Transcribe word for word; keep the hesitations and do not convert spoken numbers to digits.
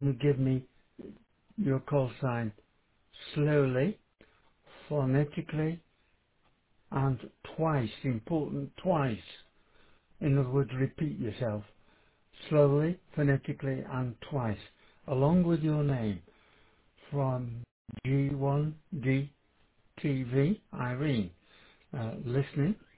you give me your call sign slowly, phonetically, and twice, important twice. In other words, repeat yourself slowly, phonetically, and twice, along with your name from G one D T V, Irene. Uh, listening.